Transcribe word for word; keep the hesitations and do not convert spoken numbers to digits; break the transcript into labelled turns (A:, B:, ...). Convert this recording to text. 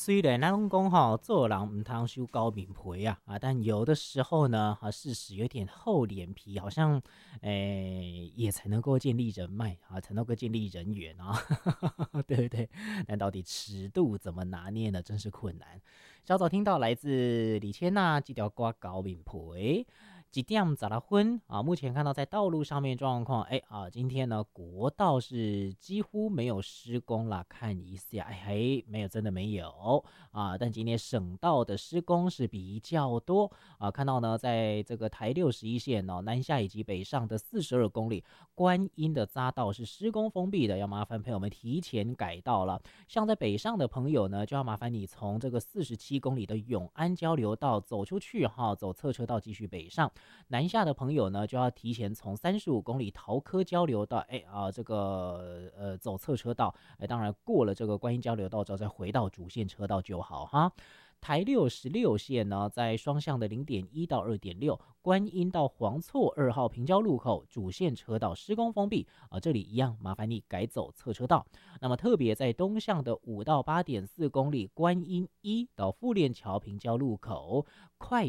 A: 虽然咱拢讲吼，做人唔通修高面皮啊啊，但有的时候呢，啊，事实有点厚脸皮，好像诶、也才能够建立人脉啊，才能够建立人缘啊，对不对？但到底尺度怎么拿捏呢？真是困难。稍早听到来自李千娜这条歌高面皮。几点十六分啊？目前看到在道路上面状况，哎啊，今天呢国道是几乎没有施工啦，看一下，哎嘿，没有，真的没有啊。但今天省道的施工是比较多啊，看到呢，在这个台六十一线哦，南下以及北上的四十二公里，观音的匝道是施工封闭的，要麻烦朋友们提前改道了。像在北上的朋友呢，就要麻烦你从这个四十七公里的永安交流道走出去哈，走侧车道继续北上。南下的朋友呢，就要提前从三十五公里桃科交流道，哎啊，这个呃走侧车道，哎，当然过了这个观音交流道之后，再回到主线车道就好哈。台六十六线呢，在双向的零点一到二点六，观音到黄厝二号平交路口主线车道施工封闭啊，这里一样麻烦你改走侧车道。那么特别在东向的五到八点四公里，观音一到富链桥平交路口快